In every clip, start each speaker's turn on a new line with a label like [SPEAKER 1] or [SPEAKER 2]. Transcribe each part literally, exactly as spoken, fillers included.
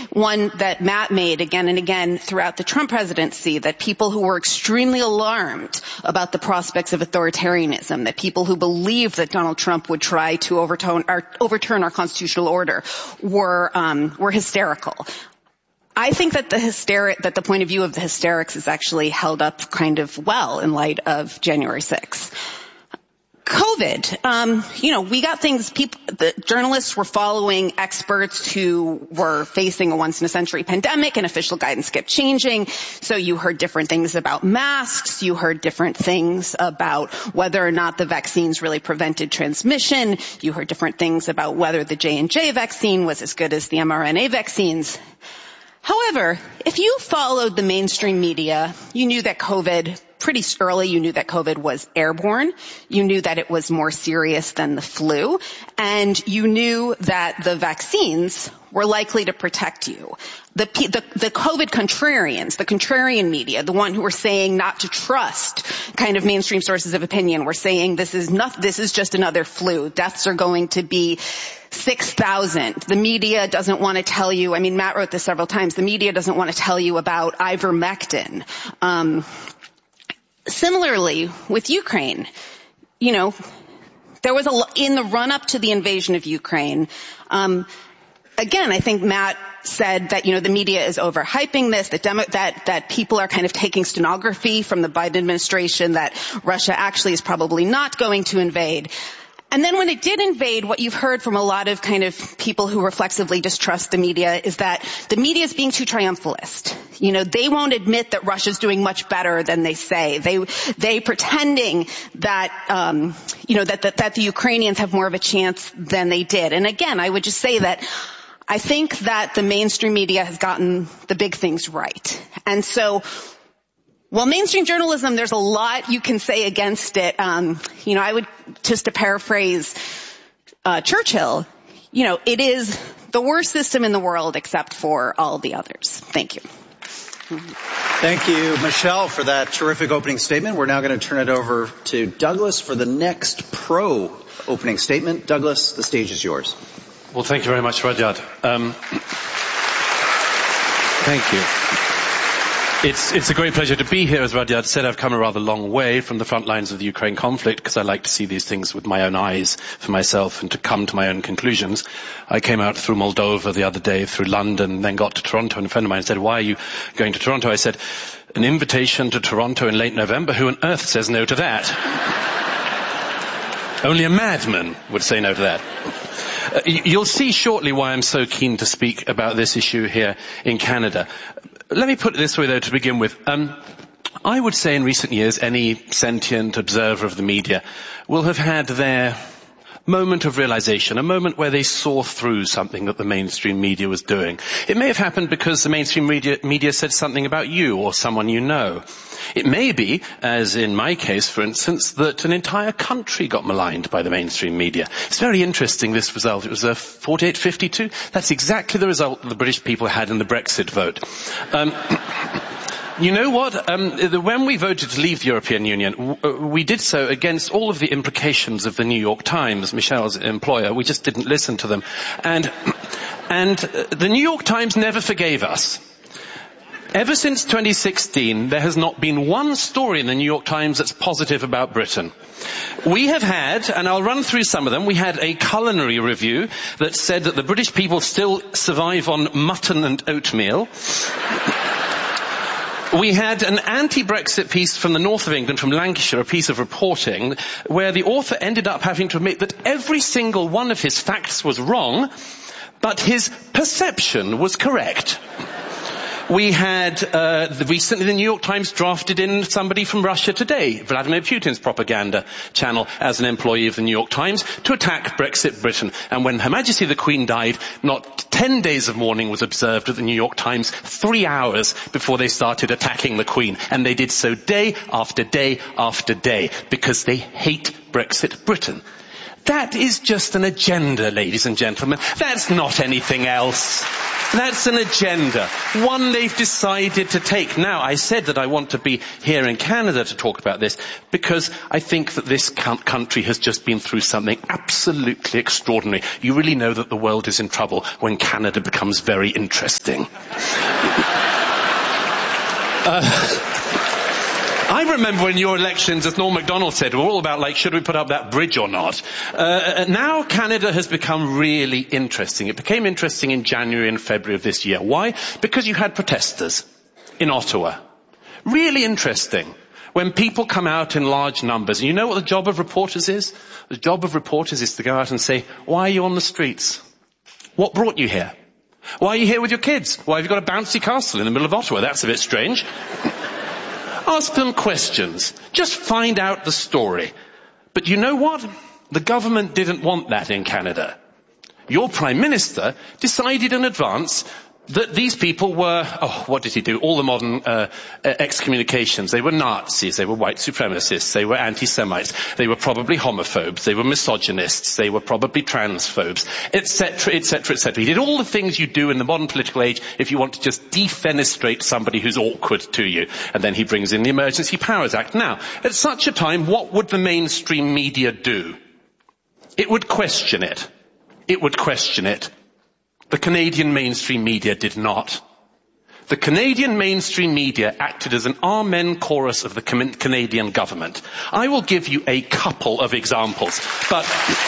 [SPEAKER 1] one that Matt made again and again throughout the Trump presidency, that people who were extremely alarmed about the prospects of authoritarianism, that people who believed that Donald Trump would try to overturn our, overturn our constitutional order were, um, were hysterical. I think that the hysteric, that the point of view of the hysterics is actually held up kind of well in light of January sixth. COVID, um, you know, we got things, people, the journalists were following experts who were facing a once-in-a-century pandemic, and official guidance kept changing. So you heard different things about masks. You heard different things about whether or not the vaccines really prevented transmission. You heard different things about whether the J and J vaccine was as good as the mRNA vaccines. However, if you followed the mainstream media, you knew that COVID, pretty early, you knew that COVID was airborne. You knew that it was more serious than the flu. And you knew that the vaccines were likely to protect you. The, the, the COVID contrarians, the contrarian media, the one who were saying not to trust kind of mainstream sources of opinion, were saying this is not, this is just another flu. Deaths are going to be six thousand. The media doesn't want to tell you, I mean, Matt wrote this several times, the media doesn't want to tell you about ivermectin. Um, similarly, with Ukraine, you know, there was a, in the run-up to the invasion of Ukraine, um, again, I think Matt said that, you know, the media is overhyping this, that, demo, that, that people are kind of taking stenography from the Biden administration, that Russia actually is probably not going to invade. And then when it did invade, what you've heard from a lot of kind of people who reflexively distrust the media is that the media is being too triumphalist. You know, they won't admit that Russia's doing much better than they say. They, they pretending that, um, you know, that, that, that the Ukrainians have more of a chance than they did. And again, I would just say that I think that the mainstream media has gotten the big things right. And so, well, mainstream journalism, there's a lot you can say against it. Um, you know, I would, just to paraphrase uh, Churchill, you know, it is the worst system in the world except for all the others. Thank you.
[SPEAKER 2] Thank you, Michelle, for that terrific opening statement. We're now going to turn it over to Douglas for the next pro opening statement. Douglas, the stage is yours.
[SPEAKER 3] Well, thank you very much, Rudyard. Um, thank you. It's, it's a great pleasure to be here. As Rudyard said, I've come a rather long way from the front lines of the Ukraine conflict because I like to see these things with my own eyes for myself and to come to my own conclusions. I came out through Moldova the other day, through London, then got to Toronto, and a friend of mine said, why are you going to Toronto? I said, an invitation to Toronto in late November? Who on earth says no to that? Only a madman would say no to that. Uh, you'll see shortly why I'm so keen to speak about this issue here in Canada. Let me put it this way, though, to begin with. Um, I would say in recent years any sentient observer of the media will have had their moment of realization, a moment where they saw through something that the mainstream media was doing. It may have happened because the mainstream media, media said something about you or someone you know. It may be, as in my case, for instance, that an entire country got maligned by the mainstream media. It's very interesting, this result. It was a forty-eight fifty-two. That's exactly the result that the British people had in the Brexit vote. Um, You know what? Um, the, when we voted to leave the European Union, w- we did so against all of the implications of the New York Times, Michelle's employer. We just didn't listen to them. And, and uh, the New York Times never forgave us. Ever since twenty sixteen, there has not been one story in the New York Times that's positive about Britain. We have had, and I'll run through some of them, we had a culinary review that said that the British people still survive on mutton and oatmeal. We had an anti-Brexit piece from the north of England, from Lancashire, a piece of reporting, where the author ended up having to admit that every single one of his facts was wrong, but his perception was correct. We had, uh, the, recently the New York Times drafted in somebody from Russia Today, Vladimir Putin's propaganda channel, as an employee of the New York Times, to attack Brexit Britain. And when Her Majesty the Queen died, not ten days of mourning was observed at the New York Times, three hours before they started attacking the Queen. And they did so day after day after day, because they hate Brexit Britain. That is just an agenda, ladies and gentlemen. That's not anything else. That's an agenda. One they've decided to take. Now, I said that I want to be here in Canada to talk about this because I think that this country has just been through something absolutely extraordinary. You really know that the world is in trouble when Canada becomes very interesting. uh, I remember when your elections, as Norm Macdonald said, were all about, like, should we put up that bridge or not? Uh, now Canada has become really interesting. It became interesting in January and February of this year. Why? Because you had protesters in Ottawa. Really interesting. When people come out in large numbers. And you know what the job of reporters is? The job of reporters is to go out and say, why are you on the streets? What brought you here? Why are you here with your kids? Why have you got a bouncy castle in the middle of Ottawa? That's a bit strange. Ask them questions. Just find out the story. But you know what? The government didn't want that in Canada. Your Prime Minister decided in advance that these people were, oh, what did he do? All the modern uh, excommunications. They were Nazis, they were white supremacists, they were anti-Semites, they were probably homophobes, they were misogynists, they were probably transphobes, et cetera, et cetera, et cetera. He did all the things you do in the modern political age if you want to just defenestrate somebody who's awkward to you. And then he brings in the Emergency Powers Act. Now, at such a time, what would the mainstream media do? It would question it. It would question it. The Canadian mainstream media did not. The Canadian mainstream media acted as an amen chorus of the Canadian government. I will give you a couple of examples, but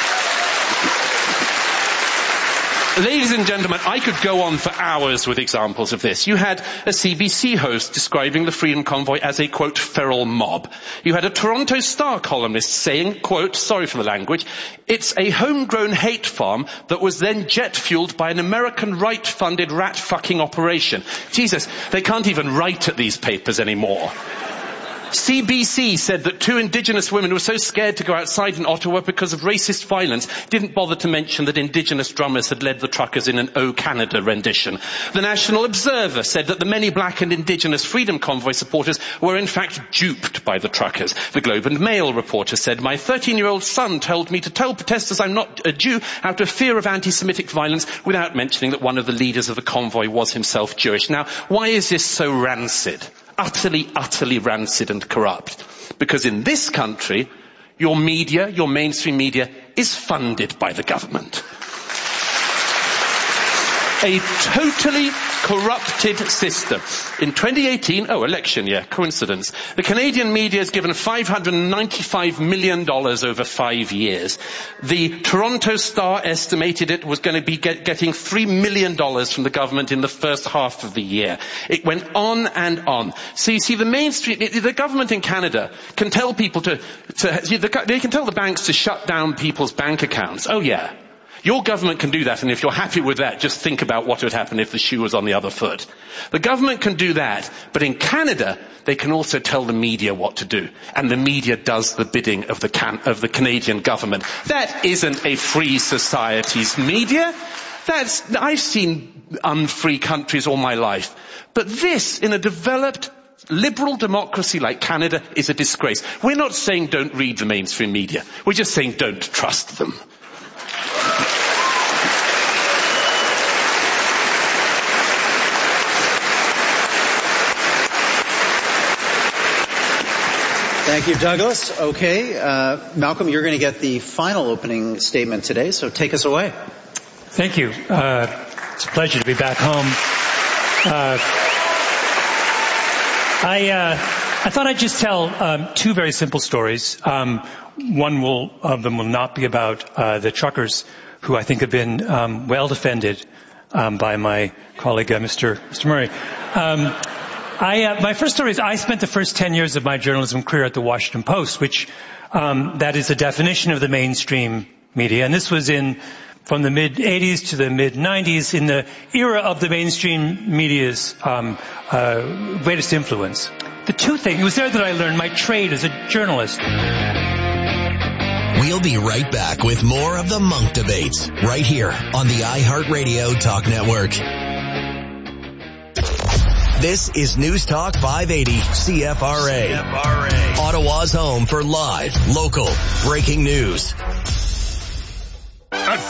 [SPEAKER 3] ladies and gentlemen, I could go on for hours with examples of this. You had a C B C host describing the Freedom Convoy as a, quote, feral mob. You had a Toronto Star columnist saying, quote, sorry for the language, it's a homegrown hate farm that was then jet-fueled by an American right-funded rat-fucking operation. Jesus, they can't even write at these papers anymore. C B C said that two Indigenous women who were so scared to go outside in Ottawa because of racist violence didn't bother to mention that Indigenous drummers had led the truckers in an O Canada rendition. The National Observer said that the many black and Indigenous Freedom Convoy supporters were in fact duped by the truckers. The Globe and Mail reporter said, my thirteen-year-old son told me to tell protesters I'm not a Jew out of fear of anti-Semitic violence without mentioning that one of the leaders of the convoy was himself Jewish. Now, why is this so rancid? Utterly, utterly rancid and corrupt. Because in this country, your media, your mainstream media, is funded by the government. A totally corrupted system. In twenty eighteen, oh, election year, coincidence, the Canadian media is given five hundred ninety-five million dollars over five years. The Toronto Star estimated it was going to be get, getting three million dollars from the government in the first half of the year. It went on and on. So you see, the mainstream, the government in Canada can tell people to, to they can tell the banks to shut down people's bank accounts. Oh yeah. Your government can do that, and if you're happy with that, just think about what would happen if the shoe was on the other foot. The government can do that, but in Canada, they can also tell the media what to do, and the media does the bidding of the, can- of the Canadian government. That isn't a free society's media. That's, I've seen unfree countries all my life. But this, in a developed liberal democracy like Canada, is a disgrace. We're not saying don't read the mainstream media. We're just saying don't trust them.
[SPEAKER 2] Thank you, Douglas. Okay, uh, Malcolm, you're going to get the final opening statement today, so take us away.
[SPEAKER 4] Thank you. Uh, it's a pleasure to be back home. Uh, I uh, I thought I'd just tell um, two very simple stories. Um, one will, of them will not be about uh, the truckers, who I think have been um, well defended um, by my colleague, uh, Mister Mister Murray. Um, I, uh, my first story is I spent the first ten years of my journalism career at the Washington Post, which um, that is a definition of the mainstream media, and this was in from the mid eighties to the mid nineties, in the era of the mainstream media's um, uh, greatest influence. The two things, it was there that I learned my trade as a journalist.
[SPEAKER 5] We'll be right back with more of the Munk Debates right here on the iHeartRadio Talk Network. This is News Talk five eighty C F R A. C F R A. Ottawa's home for live, local, breaking news.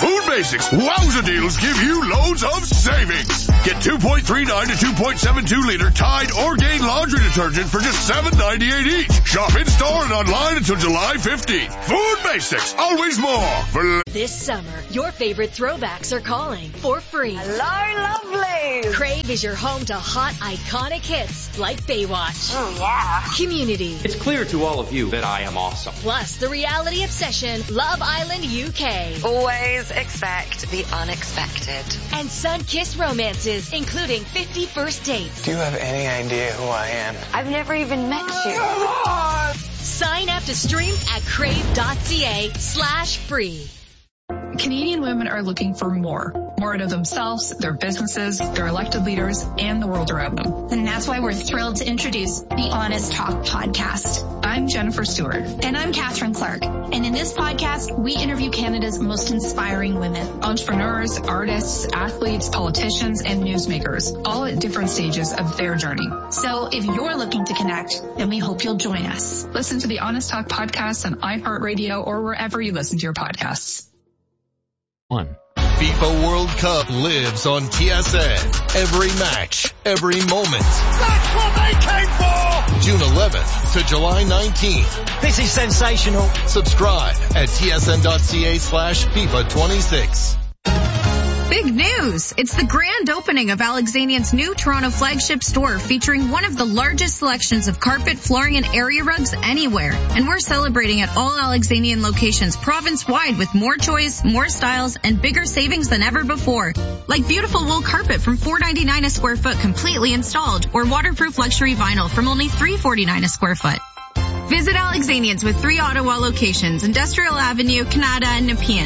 [SPEAKER 6] Food Basics Wowza deals give you loads of savings. Get two point three nine to two point seven two liter Tide Orgain laundry detergent for just seven ninety-eight each. Shop in store and online until July fifteenth. Food Basics, always more. For
[SPEAKER 7] this summer, your favorite throwbacks are calling for free.
[SPEAKER 8] Hello, lovely.
[SPEAKER 7] Crave is your home to hot, iconic hits like Baywatch.
[SPEAKER 8] Oh, yeah.
[SPEAKER 7] Community.
[SPEAKER 9] It's clear to all of you that I am awesome.
[SPEAKER 7] Plus the reality obsession, Love Island U K.
[SPEAKER 8] Always expect the unexpected.
[SPEAKER 7] And sun-kissed romances, including fifty First Dates.
[SPEAKER 10] Do you have any idea who I am?
[SPEAKER 8] I've never even met you.
[SPEAKER 7] Sign up to stream at crave.ca slash free.
[SPEAKER 11] Canadian women are looking for more. More out of themselves, their businesses, their elected leaders, and the world around them.
[SPEAKER 12] And that's why we're thrilled to introduce the Honest Talk podcast.
[SPEAKER 11] I'm Jennifer Stewart.
[SPEAKER 12] And I'm Catherine Clark. And in this podcast, we interview Canada's most inspiring women.
[SPEAKER 11] Entrepreneurs, artists, athletes, politicians, and newsmakers, all at different stages of their journey.
[SPEAKER 12] So if you're looking to connect, then we hope you'll join us.
[SPEAKER 11] Listen to the Honest Talk podcast on iHeartRadio or wherever you listen to your podcasts.
[SPEAKER 5] One. FIFA World Cup lives on T S N. Every match, every moment.
[SPEAKER 6] That's what they came for!
[SPEAKER 5] June eleventh to July nineteenth.
[SPEAKER 13] This is sensational.
[SPEAKER 5] Subscribe at tsn.ca slash FIFA 26.
[SPEAKER 14] Big news! It's the grand opening of Alexanian's new Toronto flagship store featuring one of the largest selections of carpet, flooring, and area rugs anywhere. And we're celebrating at all Alexanian locations province-wide with more choice, more styles, and bigger savings than ever before. Like beautiful wool carpet from four dollars and ninety-nine cents a square foot completely installed, or waterproof luxury vinyl from only three dollars and forty-nine cents a square foot. Visit Alexanians with three Ottawa locations, Industrial Avenue, Canada, and Nepean.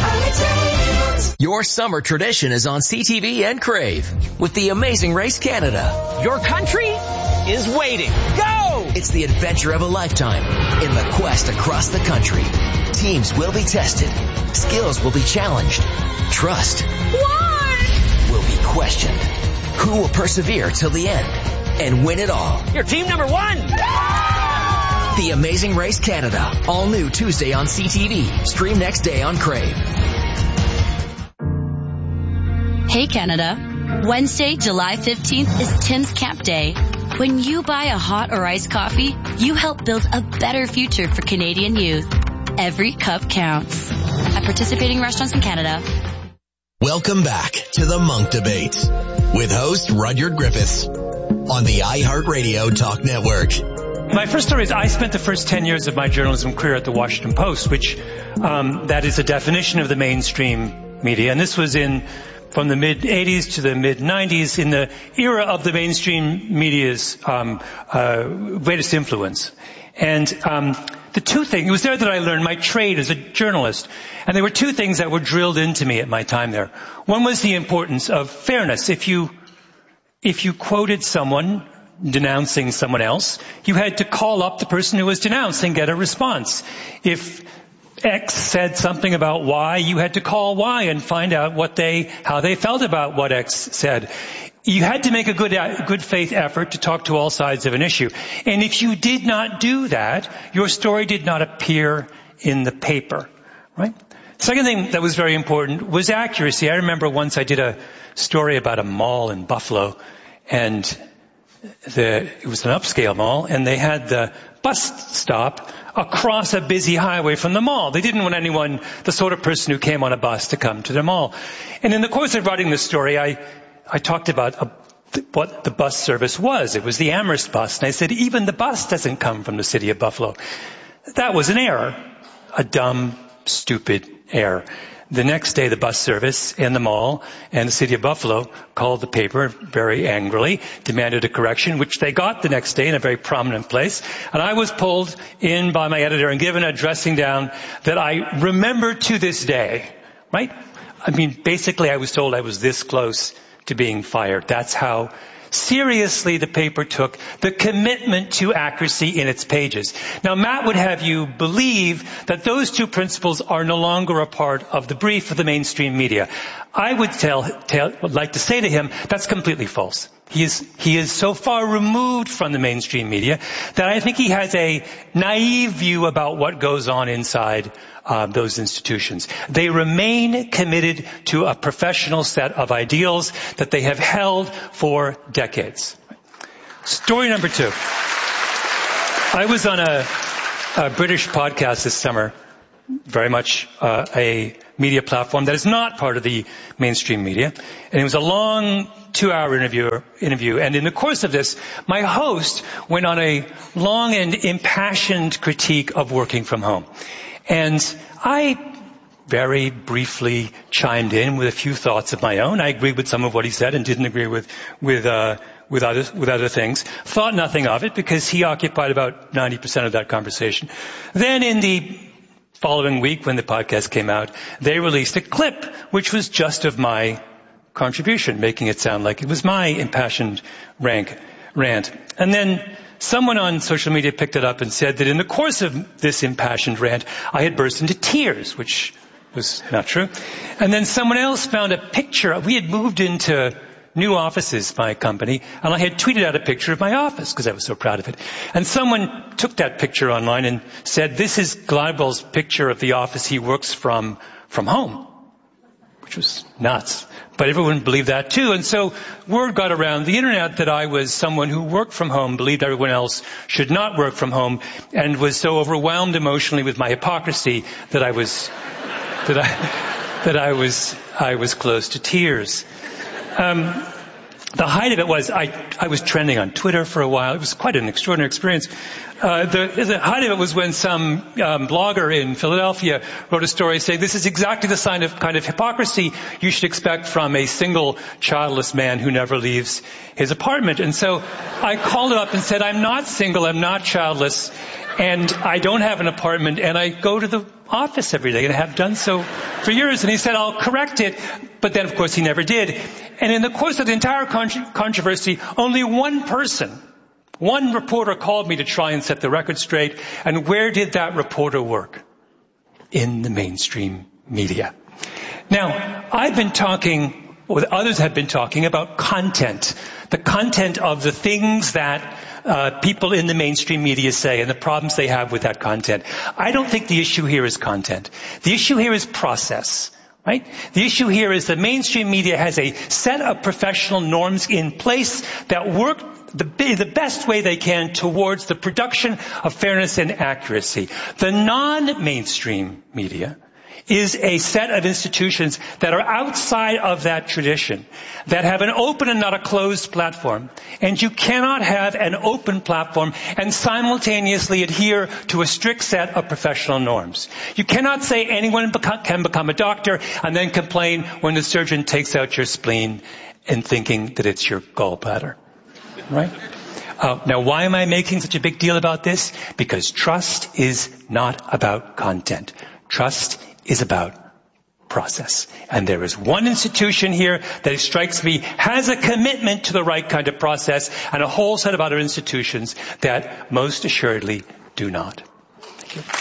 [SPEAKER 15] Your summer tradition is on C T V and Crave with the Amazing Race Canada.
[SPEAKER 13] Your country is waiting. Go!
[SPEAKER 15] It's the adventure of a lifetime in the quest across the country. Teams will be tested. Skills will be challenged. Trust
[SPEAKER 14] What?
[SPEAKER 15] will be questioned. Who will persevere till the end and win it all?
[SPEAKER 13] You're team number one!
[SPEAKER 15] The Amazing Race Canada. All new Tuesday on C T V. Stream next day on Crave.
[SPEAKER 16] Hey Canada. Wednesday, July fifteenth is Tim's Camp Day. When you buy a hot or iced coffee, you help build a better future for Canadian youth. Every cup counts. At participating restaurants in Canada.
[SPEAKER 5] Welcome back to the Monk Debates with host Rudyard Griffiths on the iHeartRadio Talk Network.
[SPEAKER 4] My first story is I spent the first ten years of my journalism career at the Washington Post, which um, that is a definition of the mainstream media. And this was in from the mid-eighties to the mid-nineties in the era of the mainstream media's um, uh, greatest influence. And um, the two things, it was there that I learned my trade as a journalist. And there were two things that were drilled into me at my time there. One was the importance of fairness. If you, if you quoted someone denouncing someone else, you had to call up the person who was denounced and get a response. If X said something about Y, you had to call Y and find out what they, how they felt about what X said. You had to make a good, good faith effort to talk to all sides of an issue. And if you did not do that, your story did not appear in the paper, right? Second thing that was very important was accuracy. I remember once I did a story about a mall in Buffalo, and the, it was an upscale mall, and they had the bus stop across a busy highway from the mall. They didn't want anyone, the sort of person who came on a bus, to come to the mall. And in the course of writing this story, I, I talked about a, what the bus service was. It was the Amherst bus. And I said, even the bus doesn't come from the city of Buffalo. That was an error. A dumb, stupid error. The next day, the bus service and the mall and the city of Buffalo called the paper very angrily, demanded a correction, which they got the next day in a very prominent place. And I was pulled in by my editor and given a dressing down that I remember to this day, right? I mean, basically, I was told I was this close to being fired. That's how seriously the paper took the commitment to accuracy in its pages. Now, Matt would have you believe that those two principles are no longer a part of the brief of the mainstream media. I would tell, tell would like to say to him, that's completely false. He is, he is so far removed from the mainstream media that I think he has a naive view about what goes on inside uh, those institutions. They remain committed to a professional set of ideals that they have held for decades. Story number two. I was on a, a British podcast this summer, very much uh, a media platform that is not part of the mainstream media. And it was a long two-hour interview, interview. And in the course of this, my host went on a long and impassioned critique of working from home. And I very briefly chimed in with a few thoughts of my own. I agreed with some of what he said and didn't agree with, with, uh, with other, with other things. Thought nothing of it because he occupied about ninety percent of that conversation. Then in the following week, when the podcast came out, they released a clip which was just of my contribution, making it sound like it was my impassioned rank, rant. And then someone on social media picked it up and said that in the course of this impassioned rant, I had burst into tears, which was not true. And then someone else found a picture. We had moved into new offices, my company, and I had tweeted out a picture of my office because I was so proud of it. And someone took that picture online and said, this is Gladwell's picture of the office he works from, from home, which was nuts. But everyone believed that too. And so word got around the internet that I was someone who worked from home, believed everyone else should not work from home, and was so overwhelmed emotionally with my hypocrisy that I was, that I, that I was, I was close to tears. Um, the height of it was I, I was trending on Twitter for a while. It was quite an extraordinary experience. Uh, the, the height of it was when some um, blogger in Philadelphia wrote a story saying this is exactly the sign of kind of hypocrisy you should expect from a single childless man who never leaves his apartment. And so I called it up and said, I'm not single, I'm not childless, and I don't have an apartment, and I go to the office every day and have done so for years. And he said, I'll correct it. But then, of course, he never did. And in the course of the entire con- controversy, only one person, one reporter called me to try and set the record straight. And where did that reporter work? In the mainstream media. Now, I've been talking, or others have been talking about content, the content of the things that Uh, people in the mainstream media say and the problems they have with that content. I don't think the issue here is content. The issue here is process, right? The issue here is the mainstream media has a set of professional norms in place that work the, the best way they can towards the production of fairness and accuracy. The non-mainstream media is a set of institutions that are outside of that tradition, that have an open and not a closed platform. And you cannot have an open platform and simultaneously adhere to a strict set of professional norms. You cannot say anyone beca- can become a doctor and then complain when the surgeon takes out your spleen and thinking that it's your gallbladder. Right? Uh, now, why am I making such a big deal about this? Because trust is not about content. Trust is about process. And there is one institution here that it strikes me has a commitment to the right kind of process and a whole set of other institutions that most assuredly do not. Thank you.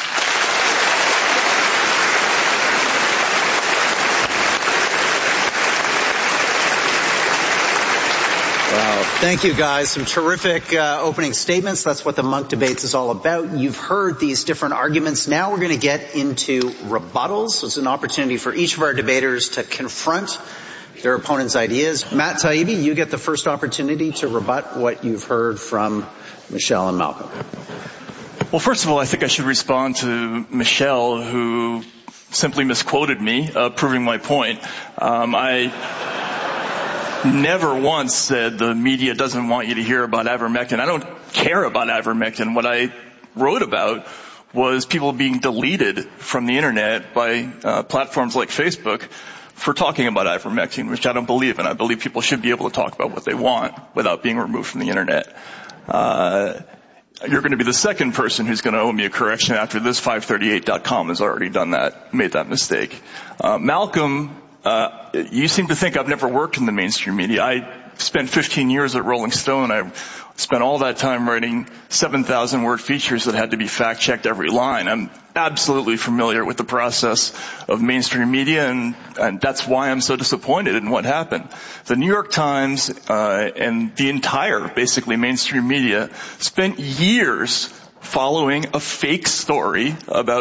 [SPEAKER 2] Wow. Thank you, guys. Some terrific uh, opening statements. That's what the Munk Debates is all about. You've heard these different arguments. Now we're going to get into rebuttals. So it's an opportunity for each of our debaters to confront their opponent's ideas. Matt Taibbi, you get the first opportunity to rebut what you've heard from Michelle and Malcolm.
[SPEAKER 17] Well, first of all, I think I should respond to Michelle, who simply misquoted me, uh, proving my point. Um, I... never once said the media doesn't want you to hear about ivermectin. I don't care about ivermectin. What I wrote about was people being deleted from the internet by uh, platforms like Facebook for talking about ivermectin, which I don't believe in. I believe people should be able to talk about what they want without being removed from the internet. Uh, you're going to be the second person who's going to owe me a correction after this five thirty-eight dot com has already done that, made that mistake. Uh, Malcolm, Uh, you seem to think I've never worked in the mainstream media. I spent fifteen years at Rolling Stone. I spent all that time writing seven thousand word features that had to be fact-checked every line. I'm absolutely familiar with the process of mainstream media, and, and that's why I'm so disappointed in what happened. The New York Times uh, and the entire, basically, mainstream media spent years following a fake story about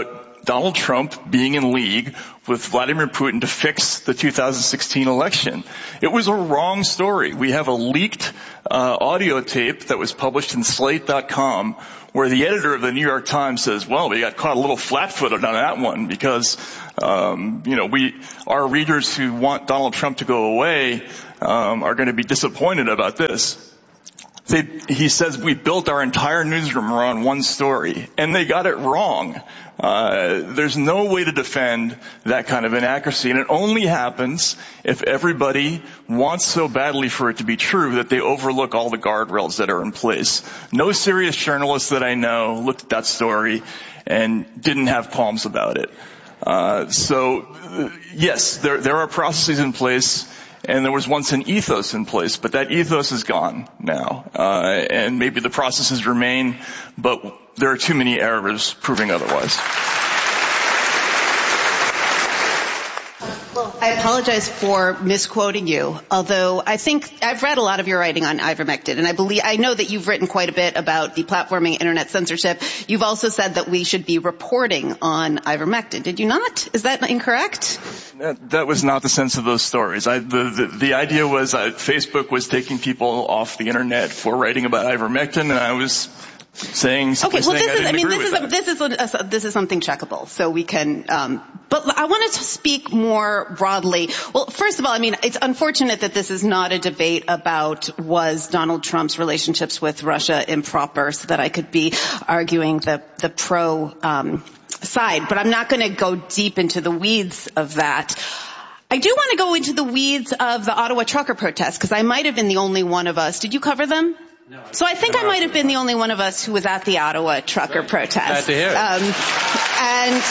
[SPEAKER 17] Donald Trump being in league with Vladimir Putin to fix the two thousand sixteen election. It was a wrong story. We have a leaked uh, audio tape that was published in Slate dot com where the editor of the New York Times says, well, we got caught a little flat-footed on that one because, um, you know, we, our readers who want Donald Trump to go away um, are going to be disappointed about this. They, he says we built our entire newsroom around one story, and they got it wrong. Uh, there's no way to defend that kind of inaccuracy, and it only happens if everybody wants so badly for it to be true that they overlook all the guardrails that are in place. No serious journalist that I know looked at that story and didn't have qualms about it. Uh, so, uh, yes, there, there are processes in place. And there was once an ethos in place, but that ethos is gone now. Uh, and maybe the processes remain, but there are too many errors proving otherwise.
[SPEAKER 1] Well, I apologize for misquoting you, although I think I've read a lot of your writing on ivermectin, and I believe I know that you've written quite a bit about deplatforming, internet censorship. You've also said that we should be reporting on ivermectin. Did you not? Is that incorrect?
[SPEAKER 17] That, that was not the sense of those stories. I, the, the, the idea was that Facebook was taking people off the internet for writing about ivermectin, and I was saying
[SPEAKER 1] okay. Well, this
[SPEAKER 17] I
[SPEAKER 1] is. I mean,
[SPEAKER 17] agree
[SPEAKER 1] this is
[SPEAKER 17] with
[SPEAKER 1] a,
[SPEAKER 17] that.
[SPEAKER 1] this is a, a, this is something checkable, so we can. Um, but I wanted to speak more broadly. Well, first of all, I mean, it's unfortunate that this is not a debate about was Donald Trump's relationships with Russia improper, so that I could be arguing the the pro um, side. But I'm not going to go deep into the weeds of that. I do want to go into the weeds of the Ottawa trucker protest because I might have been the only one of us. Did you cover them?
[SPEAKER 3] No,
[SPEAKER 1] so I think I might have been the only one of us who was at the Ottawa trucker protest.
[SPEAKER 3] Glad to hear it.
[SPEAKER 1] Um, and,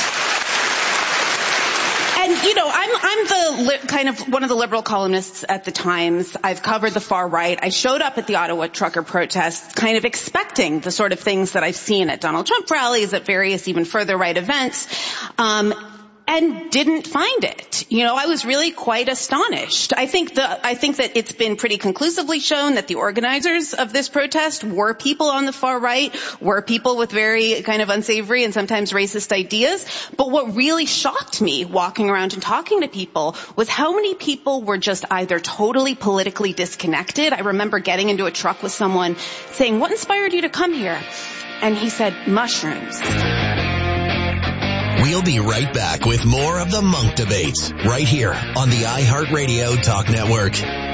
[SPEAKER 1] and you know, I'm I'm the li- kind of one of the liberal columnists at the Times. I've covered the far right. I showed up at the Ottawa trucker protest, kind of expecting the sort of things that I've seen at Donald Trump rallies, at various even further right events. Um, And didn't find it. You know, I was really quite astonished. I think the, I think that it's been pretty conclusively shown that the organizers of this protest were people on the far right, were people with very kind of unsavory and sometimes racist ideas. But what really shocked me walking around and talking to people was how many people were just either totally politically disconnected. I remember getting into a truck with someone saying, "What inspired you to come here?" And he said, "Mushrooms."
[SPEAKER 5] We'll be right back with more of the Monk Debates right here on the iHeartRadio Talk Network.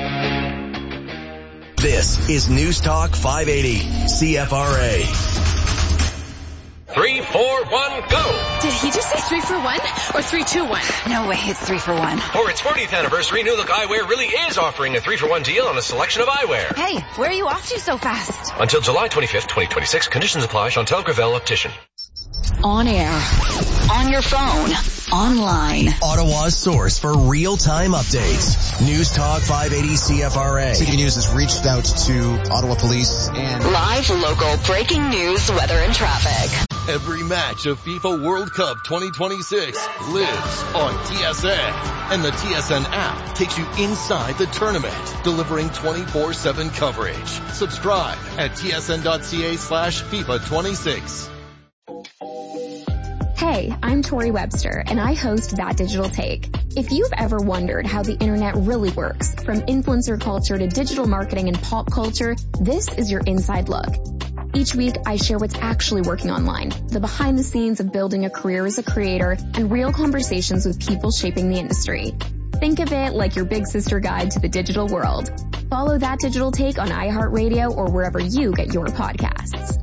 [SPEAKER 5] This is News Talk five eighty C F R A.
[SPEAKER 18] Three, four, one, go!
[SPEAKER 11] Did he just say three for one or three, two, one?
[SPEAKER 8] No way, it's three for one.
[SPEAKER 18] For its fortieth anniversary, New Look Eyewear really is offering a three for one deal on a selection of eyewear.
[SPEAKER 8] Hey, where are you off to so fast?
[SPEAKER 18] Until July twenty-fifth, twenty twenty-six, conditions apply. Chantel Gravel Optician.
[SPEAKER 16] On air, on your phone, online.
[SPEAKER 5] Ottawa's source for real-time updates. News Talk five eighty C F R A.
[SPEAKER 19] City News has reached out to Ottawa Police and
[SPEAKER 16] live local breaking news, weather and traffic.
[SPEAKER 20] Every match of FIFA World Cup twenty twenty-six lives on T S N. And the T S N app takes you inside the tournament, delivering twenty-four seven coverage. Subscribe at tsn.ca slash FIFA 26.
[SPEAKER 21] Hey, I'm Tori Webster, and I host That Digital Take. If you've ever wondered how the internet really works, from influencer culture to digital marketing and pop culture, this is your inside look. Each week, I share what's actually working online, the behind the scenes of building a career as a creator, and real conversations with people shaping the industry. Think of it like your big sister guide to the digital world. Follow That Digital Take on iHeartRadio or wherever you get your podcasts.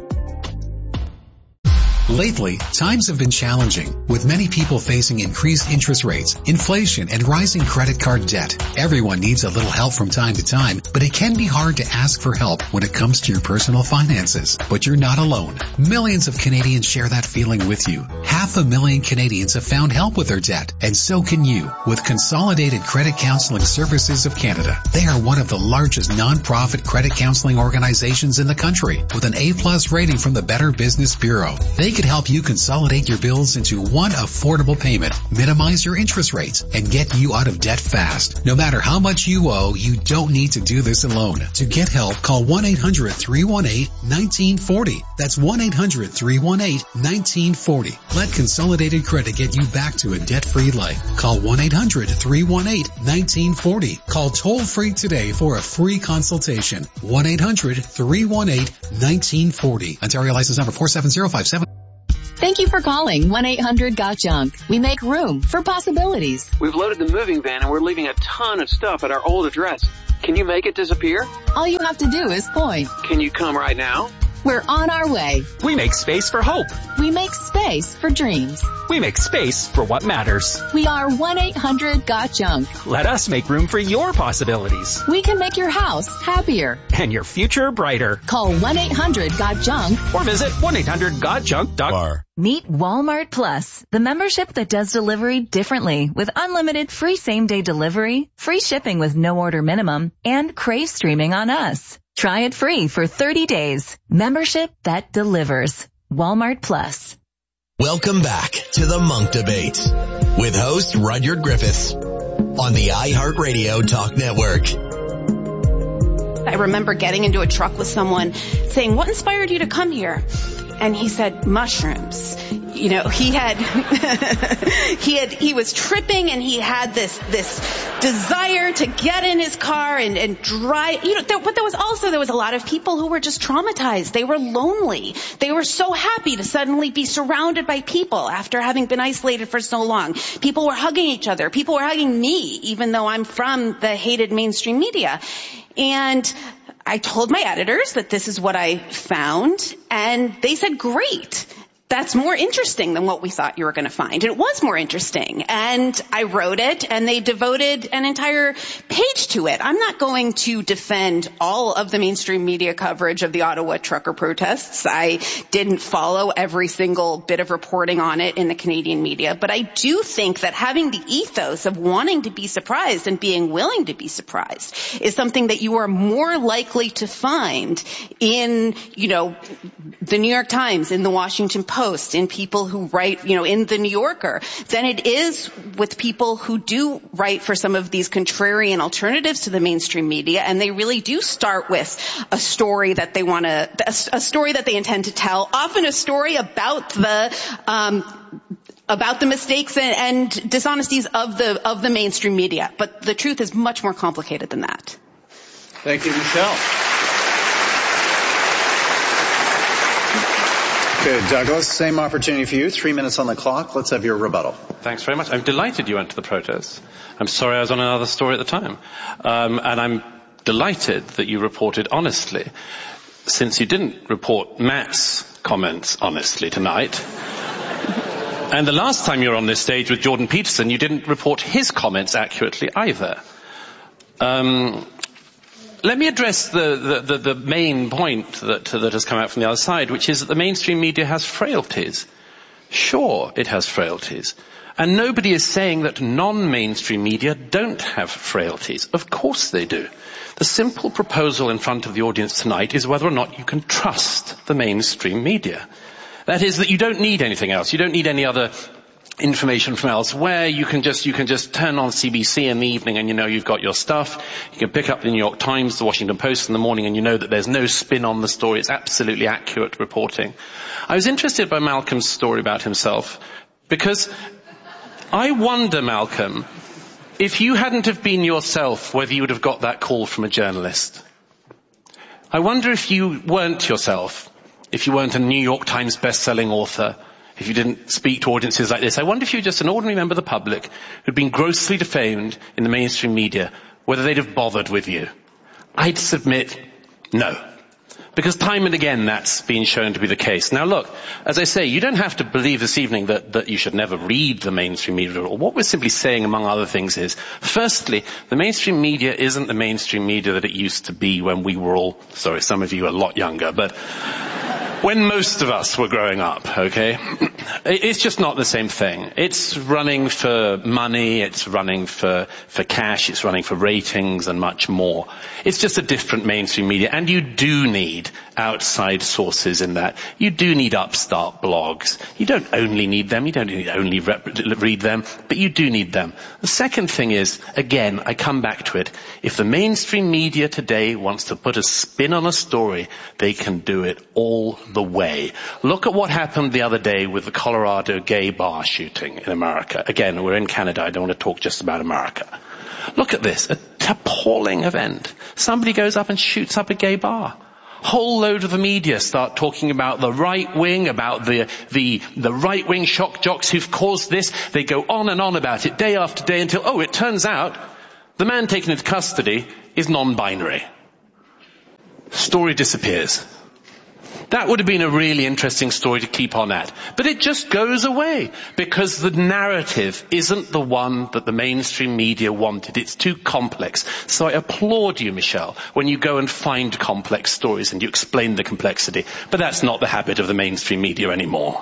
[SPEAKER 22] Lately, times have been challenging, with many people facing increased interest rates, inflation, and rising credit card debt. Everyone needs a little help from time to time, but it can be hard to ask for help when it comes to your personal finances. But you're not alone. Millions of Canadians share that feeling with you. Half a million Canadians have found help with their debt, and so can you with Consolidated Credit Counseling Services of Canada. They are one of the largest non-profit credit counseling organizations in the country, with an A plus rating from the Better Business Bureau. They could help you consolidate your bills into one affordable payment, minimize your interest rates, and get you out of debt fast. No matter how much you owe, you don't need to do this alone. To get help, call one eight hundred three one eight one nine four zero. That's one eight hundred three one eight one nine four zero. Let Consolidated Credit get you back to a debt-free life. Call one eight hundred three one eight one nine four zero. Call toll-free today for a free consultation. one eight hundred three one eight one nine four zero. Ontario license number four seven zero five seven.
[SPEAKER 9] Thank you for calling one eight hundred got junk. We make room for possibilities.
[SPEAKER 10] We've loaded the moving van and we're leaving a ton of stuff at our old address. Can you make it disappear?
[SPEAKER 9] All you have to do is point.
[SPEAKER 10] Can you come right now?
[SPEAKER 9] We're on our way.
[SPEAKER 23] We make space for hope.
[SPEAKER 9] We make space for dreams.
[SPEAKER 23] We make space for what matters.
[SPEAKER 9] We are one eight hundred got junk.
[SPEAKER 23] Let us make room for your possibilities.
[SPEAKER 9] We can make your house happier.
[SPEAKER 23] And your future brighter.
[SPEAKER 9] Call one eight hundred got junk.
[SPEAKER 23] Or visit one eight hundred got junk dot com.
[SPEAKER 24] Meet Walmart Plus, the membership that does delivery differently with unlimited free same-day delivery, free shipping with no order minimum, and Crave streaming on us. Try it free for thirty days. Membership that delivers. Walmart Plus.
[SPEAKER 5] Welcome back to the Monk Debate with host Rudyard Griffiths on the iHeartRadio Talk Network.
[SPEAKER 1] I remember getting into a truck with someone saying, "What inspired you to come here?" And he said, "Mushrooms." You know, he had, he had, he was tripping and he had this, this desire to get in his car and, and drive, you know, there, but there was also, there was a lot of people who were just traumatized. They were lonely. They were so happy to suddenly be surrounded by people after having been isolated for so long. People were hugging each other. People were hugging me, even though I'm from the hated mainstream media. And I told my editors that this is what I found, and they said, "Great. That's more interesting than what we thought you were going to find." And it was more interesting. And I wrote it, and they devoted an entire page to it. I'm not going to defend all of the mainstream media coverage of the Ottawa trucker protests. I didn't follow every single bit of reporting on it in the Canadian media. But I do think that having the ethos of wanting to be surprised and being willing to be surprised is something that you are more likely to find in, you know, the New York Times, in the Washington Post, Post, in people who write, you know, in the New Yorker, than it is with people who do write for some of these contrarian alternatives to the mainstream media, and they really do start with a story that they want to, a, a story that they intend to tell, often a story about the, um, about the mistakes and, and dishonesties of the, of the mainstream media. But the truth is much more complicated than that.
[SPEAKER 2] Thank you, Michelle. Good. Douglas, same opportunity for you. Three minutes on the clock. Let's have your rebuttal.
[SPEAKER 3] Thanks very much. I'm delighted you went to the protest. I'm sorry I was on another story at the time. Um, and I'm delighted that you reported honestly, since you didn't report Matt's comments honestly tonight. And the last time you were on this stage with Jordan Peterson, you didn't report his comments accurately either. Um, Let me address the, the, the, the main point that, that has come out from the other side, which is that the mainstream media has frailties. Sure, it has frailties. And nobody is saying that non-mainstream media don't have frailties. Of course they do. The simple proposal in front of the audience tonight is whether or not you can trust the mainstream media. That is, that you don't need anything else. You don't need any other information from elsewhere. You can just, you can just turn on C B C in the evening and you know you've got your stuff. You can pick up the New York Times, the Washington Post in the morning and you know that there's no spin on the story. It's absolutely accurate reporting. I was interested by Malcolm's story about himself because I wonder, Malcolm, if you hadn't have been yourself, whether you would have got that call from a journalist. I wonder if you weren't yourself, if you weren't a New York Times best-selling author, if you didn't speak to audiences like this. I wonder if you were just an ordinary member of the public who'd been grossly defamed in the mainstream media, whether they'd have bothered with you. I'd submit no. Because time and again that's been shown to be the case. Now look, as I say, you don't have to believe this evening that, that you should never read the mainstream media at all. What we're simply saying, among other things, is, firstly, the mainstream media isn't the mainstream media that it used to be when we were all, sorry, some of you are a lot younger, but when most of us were growing up, okay, it's just not the same thing. It's running for money, it's running for, for cash, it's running for ratings and much more. It's just a different mainstream media, and you do need outside sources in that. You do need upstart blogs. You don't only need them, you don't need only rep- read them, but you do need them. The second thing is, again, I come back to it, if the mainstream media today wants to put a spin on a story, they can do it all the way. Look at what happened the other day with the Colorado gay bar shooting in America. Again, we're in Canada. I don't want to talk just about America. Look at this. A appalling event. Somebody goes up and shoots up a gay bar. Whole load of the media start talking about the right wing, about the, the, the right wing shock jocks who've caused this. They go on and on about it day after day until, oh, it turns out the man taken into custody is non-binary. Story disappears. That would have been a really interesting story to keep on at. But it just goes away because the narrative isn't the one that the mainstream media wanted. It's too complex. So I applaud you, Michelle, when you go and find complex stories and you explain the complexity. But that's not the habit of the mainstream media anymore.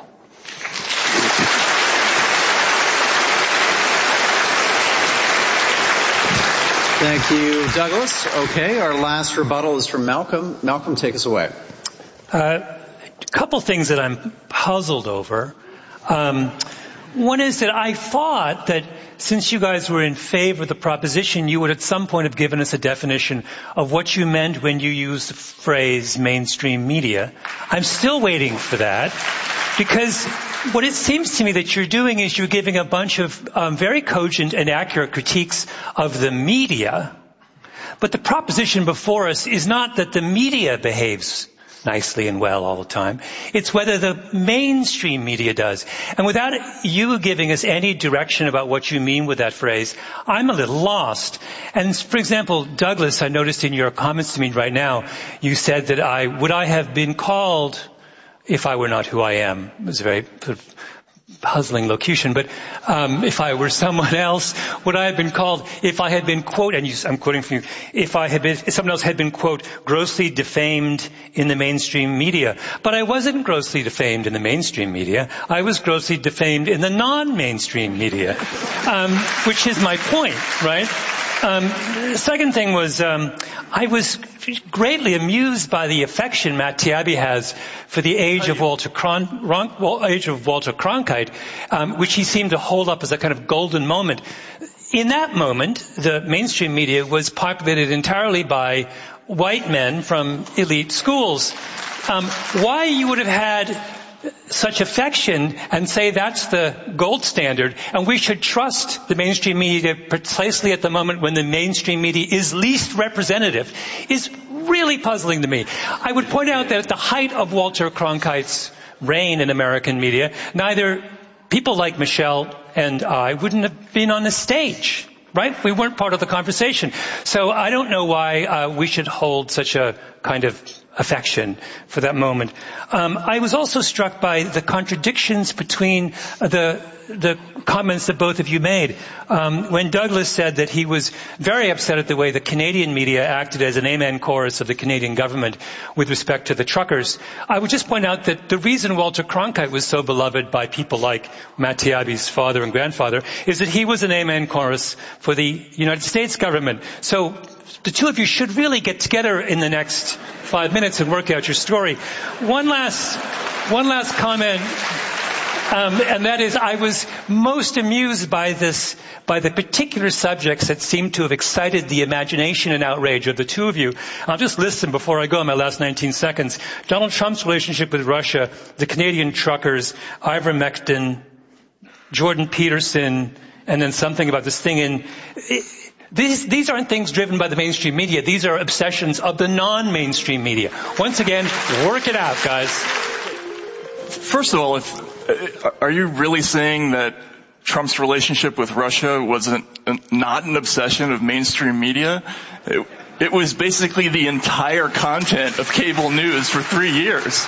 [SPEAKER 2] Thank you, Douglas. Okay, our last rebuttal is from Malcolm. Malcolm, take us away.
[SPEAKER 4] A uh, couple things that I'm puzzled over. Um, one is that I thought that since you guys were in favor of the proposition, you would at some point have given us a definition of what you meant when you used the phrase mainstream media. I'm still waiting for that because what it seems to me that you're doing is you're giving a bunch of um, very cogent and accurate critiques of the media, but the proposition before us is not that the media behaves nicely and well all the time. It's whether the mainstream media does. And without you giving us any direction about what you mean with that phrase, I'm a little lost. And for example, Douglas, I noticed in your comments to me right now, you said that I, would I have been called if I were not who I am? It was a very sort of puzzling locution, but um, if I were someone else, would I have been called, if I had been, quote, and you, I'm quoting from you, if I had been, if someone else had been, quote, grossly defamed in the mainstream media. But I wasn't grossly defamed in the mainstream media. I was grossly defamed in the non-mainstream media, um, which is my point, right? Um, the second thing was, um, I was greatly amused by the affection Matt Taibbi has for the age of Walter Cron- Ron- age of Walter Cronkite, um, which he seemed to hold up as a kind of golden moment. In that moment, the mainstream media was populated entirely by white men from elite schools. Um, why you would have had such affection and say that's the gold standard and we should trust the mainstream media precisely at the moment when the mainstream media is least representative is really puzzling to me. I would point out that at the height of Walter Cronkite's reign in American media, neither people like Michelle and I wouldn't have been on the stage. Right? We weren't part of the conversation. So I don't know why uh, we should hold such a kind of affection for that moment. Um, I was also struck by the contradictions between the the comments that both of you made. Um, when Douglas said that he was very upset at the way the Canadian media acted as an amen chorus of the Canadian government with respect to the truckers, I would just point out that the reason Walter Cronkite was so beloved by people like Matt Taibbi's father and grandfather is that he was an amen chorus for the United States government. So the two of you should really get together in the next five minutes and work out your story. One last, one last comment. Um, and that is, I was most amused by this, by the particular subjects that seem to have excited the imagination and outrage of the two of you. I'll just list them before I go in my last nineteen seconds. Donald Trump's relationship with Russia, the Canadian truckers, ivermectin, Jordan Peterson, and then something about this thing in... It, These, these aren't things driven by the mainstream media. These are obsessions of the non-mainstream media. Once again, work it out, guys.
[SPEAKER 17] First of all, if, are you really saying that Trump's relationship with Russia wasn't not an obsession of mainstream media? It, it was basically the entire content of cable news for three years.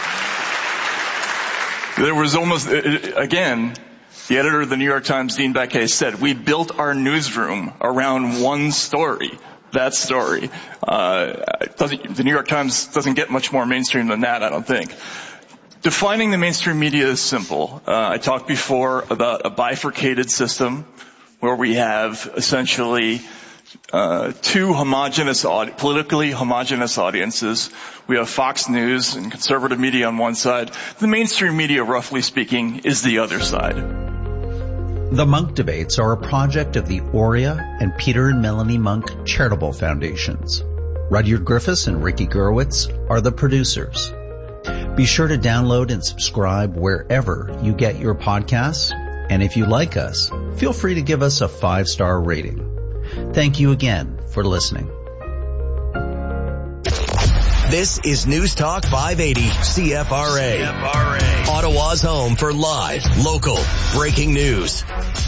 [SPEAKER 17] There was almost, again... The editor of the New York Times, Dean Baquet, said, we built our newsroom around one story, that story. Uh, doesn't, the New York Times doesn't get much more mainstream than that, I don't think. Defining the mainstream media is simple. Uh, I talked before about a bifurcated system where we have essentially uh, two homogenous, audi- politically homogenous audiences. We have Fox News and conservative media on one side. The mainstream media, roughly speaking, is the other side.
[SPEAKER 2] The Munk Debates are a project of the Aurea and Peter and Melanie Munk Charitable Foundations. Rudyard Griffiths and Ricky Gurwitz are the producers. Be sure to download and subscribe wherever you get your podcasts. And if you like us, feel free to give us a five-star rating. Thank you again for listening.
[SPEAKER 5] This is News Talk five eighty C F R A. C F R A. Ottawa's home for live, local, breaking news.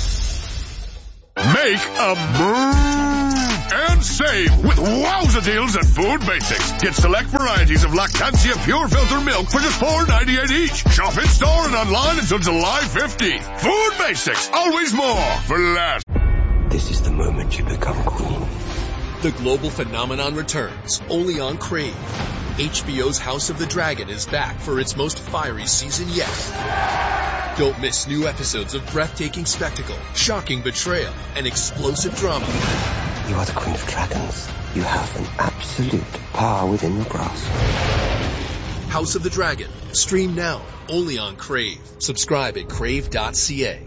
[SPEAKER 6] Make a move and save with wowza deals at Food Basics. Get select varieties of Lactantia Pure Filter Milk for just four ninety-eight each. Shop in store and online until July fifteenth. Food Basics, always more for less.
[SPEAKER 7] This is the moment you become queen.
[SPEAKER 20] The global phenomenon returns only on Crave. H B O's House of the Dragon is back for its most fiery season yet. Don't miss new episodes of breathtaking spectacle, shocking betrayal, and explosive drama.
[SPEAKER 7] You are the Queen of Dragons. You have an absolute power within your grasp.
[SPEAKER 20] House of the Dragon. Stream now, only on Crave. Subscribe at crave dot c a.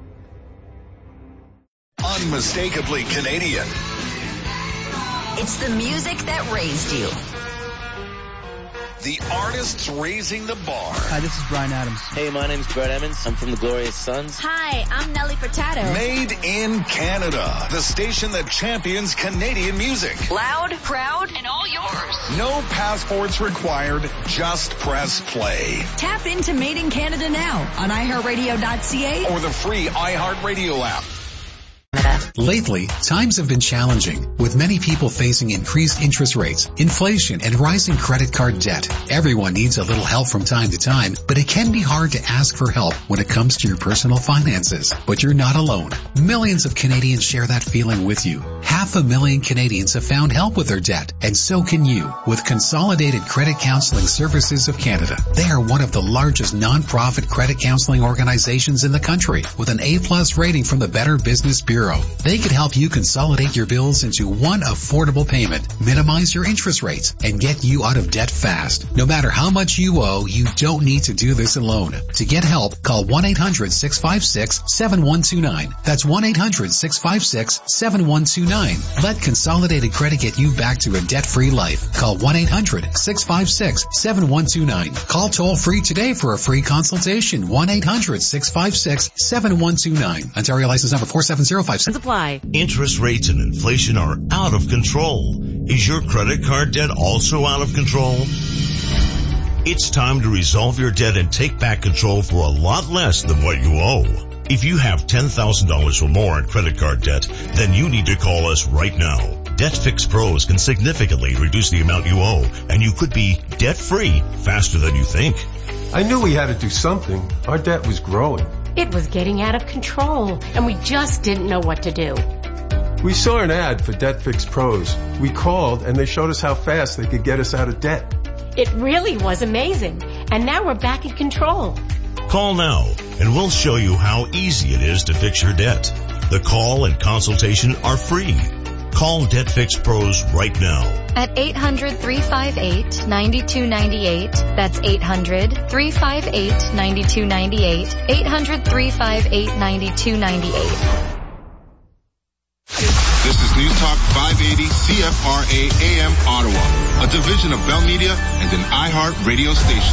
[SPEAKER 12] Unmistakably Canadian.
[SPEAKER 9] It's the music that raised you.
[SPEAKER 12] The artists raising the bar.
[SPEAKER 14] Hi, this is Bryan Adams.
[SPEAKER 25] Hey, my name's Brett Emmons. I'm from the Glorious Sons.
[SPEAKER 8] Hi, I'm Nelly Furtado.
[SPEAKER 12] Made in Canada. The station that champions Canadian music.
[SPEAKER 8] Loud, proud, and all yours.
[SPEAKER 12] No passports required. Just press play.
[SPEAKER 9] Tap into Made in Canada now on i heart radio dot c a
[SPEAKER 12] or the free iHeartRadio app.
[SPEAKER 22] Lately, times have been challenging, with many people facing increased interest rates, inflation, and rising credit card debt. Everyone needs a little help from time to time, but it can be hard to ask for help when it comes to your personal finances. But you're not alone. Millions of Canadians share that feeling with you. Half a million Canadians have found help with their debt, and so can you with Consolidated Credit Counseling Services of Canada. They are one of the largest non-profit credit counseling organizations in the country, with an A-plus rating from the Better Business Bureau. They can help you consolidate your bills into one affordable payment, minimize your interest rates, and get you out of debt fast. No matter how much you owe, you don't need to do this alone. To get help, call one eight hundred six five six seven one two nine. That's one eight hundred six five six seven one two nine. Let Consolidated Credit get you back to a debt-free life. Call one eight hundred six five six seven one two nine. Call toll-free today for a free consultation. one eight hundred six five six seven one two nine. Ontario license number four seven zero five six.
[SPEAKER 26] Apply. Interest rates and inflation are out of control. Is your credit card debt also out of control? It's time to resolve your debt and take back control for a lot less than what you owe. If you have ten thousand dollars or more in credit card debt, then you need to call us right now. DebtFix Pros can significantly reduce the amount you owe, and you could be debt-free faster than you think.
[SPEAKER 27] I knew we had to do something. Our debt was growing.
[SPEAKER 28] It was getting out of control, and we just didn't know what to do.
[SPEAKER 27] We saw an ad for DebtFix Pros. We called, and they showed us how fast they could get us out of debt.
[SPEAKER 28] It really was amazing, and now we're back in control.
[SPEAKER 26] Call now, and we'll show you how easy it is to fix your debt. The call and consultation are free. Call DebtFix Pros right now.
[SPEAKER 29] At eight hundred three five eight nine two nine eight. That's eight hundred three five eight nine two nine eight. eight hundred three five eight nine two nine eight.
[SPEAKER 12] This is News Talk five eighty C F R A A M Ottawa, a division of Bell Media and an iHeart radio station.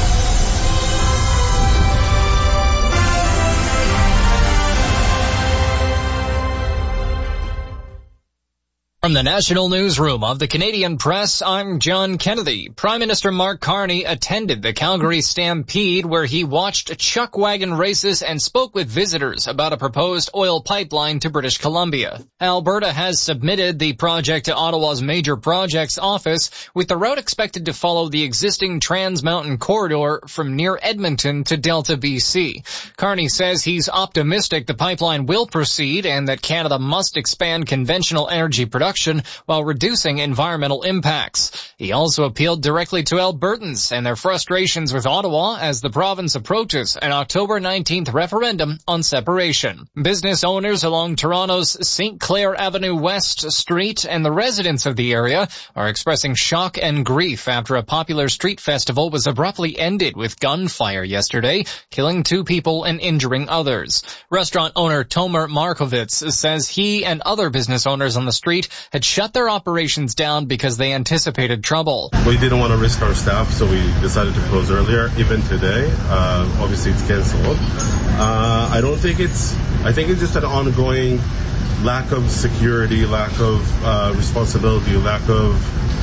[SPEAKER 30] From the National Newsroom of the Canadian Press, I'm John Kennedy. Prime Minister Mark Carney attended the Calgary Stampede, where he watched chuck wagon races and spoke with visitors about a proposed oil pipeline to British Columbia. Alberta has submitted the project to Ottawa's Major Projects Office, with the route expected to follow the existing Trans Mountain corridor from near Edmonton to Delta, B C. Carney says he's optimistic the pipeline will proceed and that Canada must expand conventional energy production production while reducing environmental impacts. He also appealed directly to Albertans and their frustrations with Ottawa as the province approaches an October nineteenth referendum on separation. Business owners along Toronto's Saint Clair Avenue West Street and the residents of the area are expressing shock and grief after a popular street festival was abruptly ended with gunfire yesterday, killing two people and injuring others. Restaurant owner Tomer Markovitz says he and other business owners on the street had shut their operations down because they anticipated trouble.
[SPEAKER 10] We didn't want to risk our staff, so we decided to close earlier. Even today, uh, obviously it's canceled. Uh, I don't think it's, I think it's just an ongoing lack of security, lack of uh, responsibility, lack of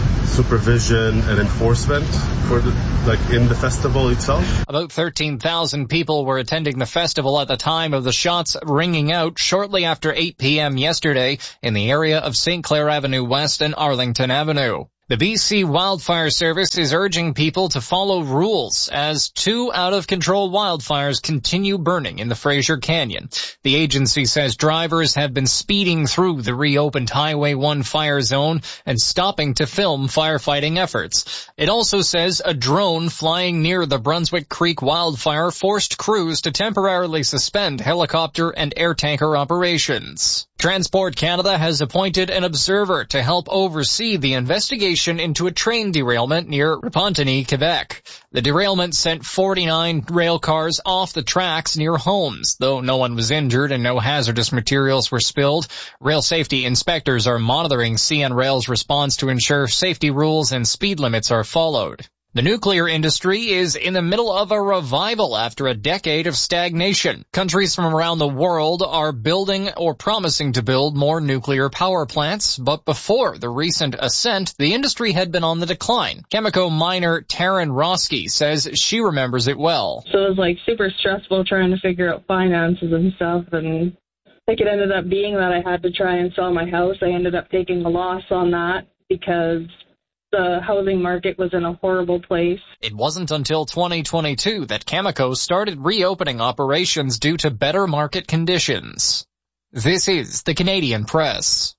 [SPEAKER 10] supervision and enforcement for the, like in the festival itself.
[SPEAKER 30] About thirteen thousand people were attending the festival at the time of the shots ringing out shortly after eight p.m. yesterday in the area of Saint Clair Avenue West and Arlington Avenue. The B C Wildfire Service is urging people to follow rules as two out-of-control wildfires continue burning in the Fraser Canyon. The agency says drivers have been speeding through the reopened Highway one fire zone and stopping to film firefighting efforts. It also says a drone flying near the Brunswick Creek wildfire forced crews to temporarily suspend helicopter and air tanker operations. Transport Canada has appointed an observer to help oversee the investigation into a train derailment near Repentigny, Quebec. The derailment sent forty-nine rail cars off the tracks near homes. Though no one was injured and no hazardous materials were spilled, rail safety inspectors are monitoring C N Rail's response to ensure safety rules and speed limits are followed. The nuclear industry is in the middle of a revival after a decade of stagnation. Countries from around the world are building or promising to build more nuclear power plants, but before the recent ascent, the industry had been on the decline. Cameco miner Taryn Roski says she remembers it well.
[SPEAKER 11] So it was like super stressful trying to figure out finances and stuff, and I think it ended up being that I had to try and sell my house. I ended up taking a loss on that because the housing market was in a horrible place.
[SPEAKER 30] It wasn't until twenty twenty-two that Cameco started reopening operations due to better market conditions. This is the Canadian Press.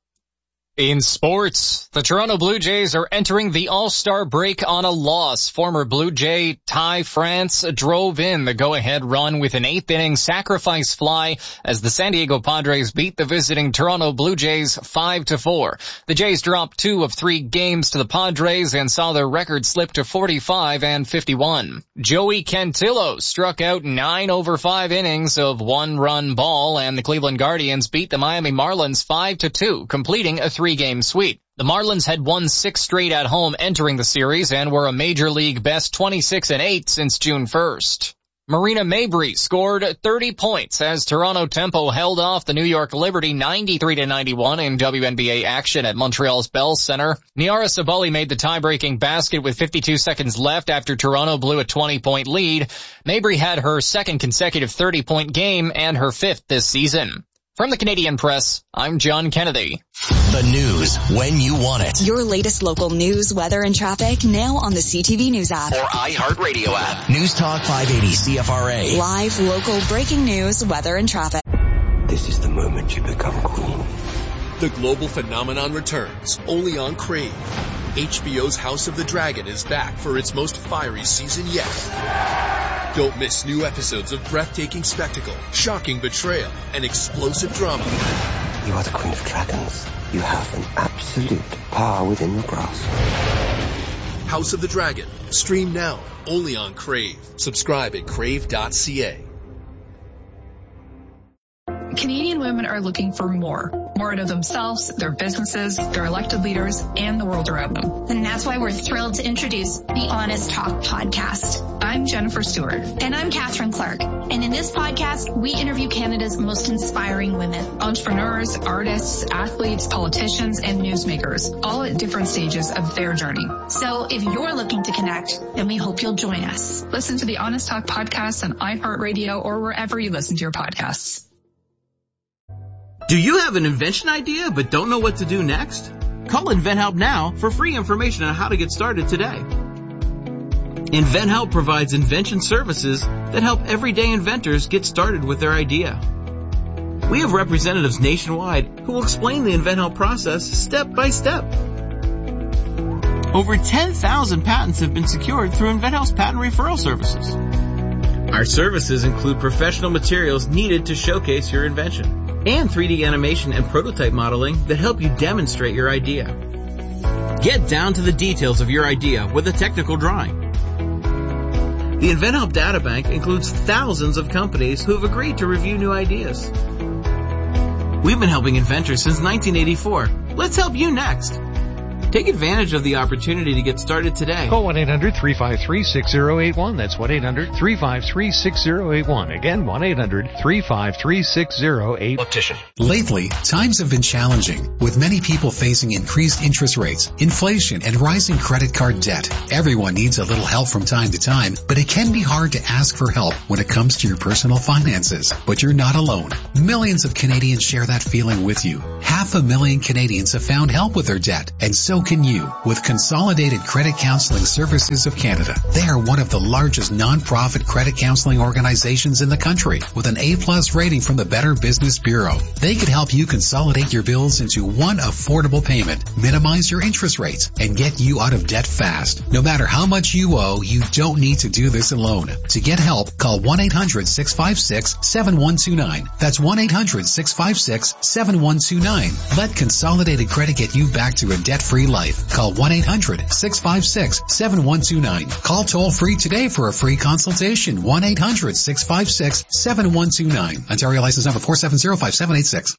[SPEAKER 30] In sports, the Toronto Blue Jays are entering the All-Star break on a loss. Former Blue Jay Ty France drove in the go-ahead run with an eighth-inning sacrifice fly as the San Diego Padres beat the visiting Toronto Blue Jays five to four. The Jays dropped two of three games to the Padres and saw their record slip to forty-five and fifty-one. Joey Cantillo struck out nine over five innings of one-run ball, and the Cleveland Guardians beat the Miami Marlins five to two, completing a three-game sweep. The Marlins had won six straight at home entering the series and were a Major League best twenty-six and eight since June first. Marina Mabrey scored thirty points as Toronto Tempo held off the New York Liberty ninety-three to ninety-one in W N B A action at Montreal's Bell Center. Niara Sabali made the tie-breaking basket with fifty-two seconds left after Toronto blew a twenty-point lead. Mabrey had her second consecutive thirty-point game and her fifth this season. From the Canadian Press, I'm John Kennedy.
[SPEAKER 5] The news when you want it.
[SPEAKER 9] Your latest local news, weather, and traffic now on the C T V News app.
[SPEAKER 5] Or iHeartRadio app. News Talk five eighty C F R A.
[SPEAKER 9] Live, local, breaking news, weather, and traffic.
[SPEAKER 7] This is the moment you become queen.
[SPEAKER 13] The global phenomenon returns, only on Crave. H B O's House of the Dragon is back for its most fiery season yet. Don't miss new episodes of breathtaking spectacle, shocking betrayal, and explosive drama.
[SPEAKER 7] You are the Queen of Dragons. You have an absolute power within your grasp.
[SPEAKER 13] House of the Dragon. Stream now, only on Crave. Subscribe at crave dot c a.
[SPEAKER 14] Canadian women are looking for more. More out of themselves, their businesses, their elected leaders, and the world around them.
[SPEAKER 28] And that's why we're thrilled to introduce the Honest Talk podcast.
[SPEAKER 14] I'm Jennifer Stewart.
[SPEAKER 28] And I'm Catherine Clark. And in this podcast, we interview Canada's most inspiring women.
[SPEAKER 14] Entrepreneurs, artists, athletes, politicians, and newsmakers, all at different stages of their journey.
[SPEAKER 28] So if you're looking to connect, then we hope you'll join us.
[SPEAKER 14] Listen to the Honest Talk podcast on iHeartRadio or wherever you listen to your podcasts.
[SPEAKER 15] Do you have an invention idea but don't know what to do next? Call InventHelp now for free information on how to get started today. InventHelp provides invention services that help everyday inventors get started with their idea. We have representatives nationwide who will explain the InventHelp process step by step. Over ten thousand patents have been secured through InventHelp's patent referral services. Our services include professional materials needed to showcase your invention and three D animation and prototype modeling that help you demonstrate your idea. Get down to the details of your idea with a technical drawing. The InventHelp Databank includes thousands of companies who have agreed to review new ideas. We've been helping inventors since nineteen eighty-four. Let's help you next. Take advantage of the opportunity to get started today.
[SPEAKER 1] Call one eight hundred three five three six zero eight one. That's one eight hundred three five three six zero eight one. Again, one eight hundred three five three six zero eight one.
[SPEAKER 22] Optician. Lately, times have been challenging, with many people facing increased interest rates, inflation, and rising credit card debt. Everyone needs a little help from time to time, but it can be hard to ask for help when it comes to your personal finances. But you're not alone. Millions of Canadians share that feeling with you. Half a million Canadians have found help with their debt, and so can you with Consolidated Credit Counseling Services of Canada. They are one of the largest non-profit credit counseling organizations in the country with an A-plus rating from the Better Business Bureau. They could help you consolidate your bills into one affordable payment, minimize your interest rates, and get you out of debt fast. No matter how much you owe, you don't need to do this alone. To get help, call one eight hundred six five six seven one two nine. That's one eight hundred six five six seven one two nine. Let Consolidated Credit get you back to a debt-free life. Call one eight hundred six five six seven one two nine. Call toll free today for a free consultation. one eight hundred six five six seven one two nine. Ontario license number four seven zero five seven eight six.